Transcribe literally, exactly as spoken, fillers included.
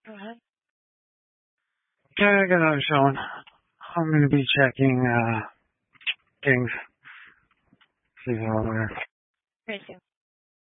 Alright. Okay, I got another showing. I'm going to be checking uh, things. See if they're all there. Thank you.